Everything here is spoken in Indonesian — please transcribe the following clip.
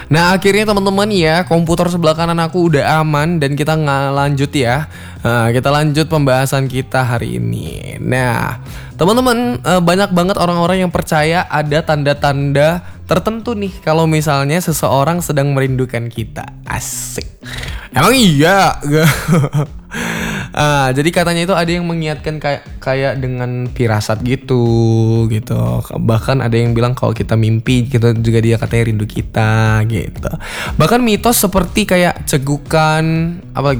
Nah akhirnya teman-teman ya, komputer sebelah kanan aku udah aman dan kita nggak lanjut ya. Kita lanjut pembahasan kita hari ini. Nah teman-teman, banyak banget orang-orang yang percaya ada tanda-tanda tertentu nih kalau misalnya seseorang sedang merindukan kita. Asik. Emang iya? Jadi katanya itu ada yang mengingatkan kayak dengan firasat gitu. Bahkan ada yang bilang kalau kita mimpi kita juga dia katanya rindu kita gitu. Bahkan mitos seperti kayak cegukan apa